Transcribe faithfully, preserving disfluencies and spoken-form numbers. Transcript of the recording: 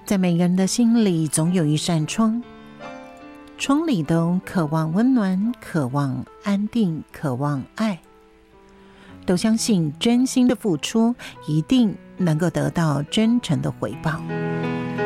在每个人的心里总有一扇窗，窗里都渴望温暖，渴望安定，渴望爱，都相信真心的付出一定能够得到真诚的回报。